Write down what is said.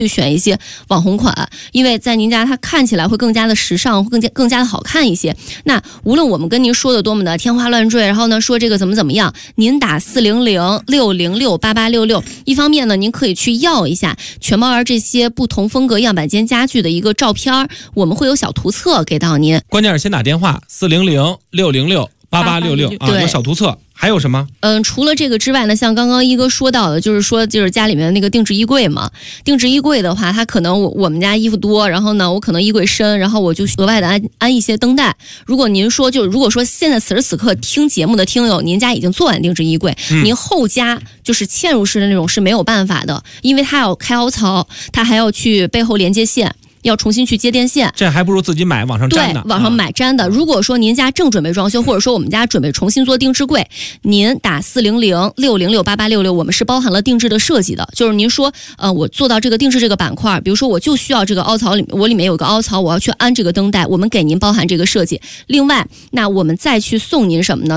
去选一些网红款，因为在您家它看起来会更加的时尚，更加的好看一些。那无论我们跟您说的多么的天花乱坠，然后呢说这个怎么样，您打400-606-8866，一方面呢您可以去要一下全猫儿这些不同风格样板间家具的一个照片，我们会有小图册给到您。 关键是先打电话400-606-8866啊，有小图册。还有什么？ 除了这个之外呢，像刚刚一哥说到的，就是家里面的那个定制衣柜嘛。定制衣柜的话，它可能我们家衣服多，然后呢，我可能衣柜深，然后我就额外的安一些灯带。如果说现在此时此刻听节目的听友，您家已经做完定制衣柜，您后加就是嵌入式的那种是没有办法的，因为它要开凹槽，它还要去背后连接线。要重新去接电线， 这还不如自己买网上粘的。 对，网上买粘的。如果说您家正准备装修，或者说我们家准备重新做定制柜，您打400-606-8866，我们是包含了定制的设计的。就是您说，我做到这个定制这个板块，比如说我就需要这个凹槽我里面有个凹槽，我要去安这个灯带，我们给您包含这个设计。另外，那我们再去送您什么呢？